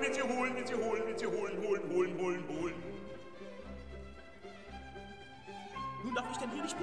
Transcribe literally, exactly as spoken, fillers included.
will sie holen, will sie holen, will sie holen, holen, holen, holen, holen. Nun darf ich denn hier nicht